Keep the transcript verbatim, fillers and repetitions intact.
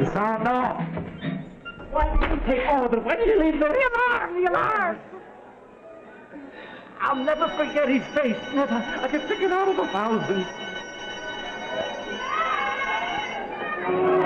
you, son, no. Why did you take orders? Why did you leave the alarm, the alarm? I'll never forget his face, never. I can pick it out of a thousand.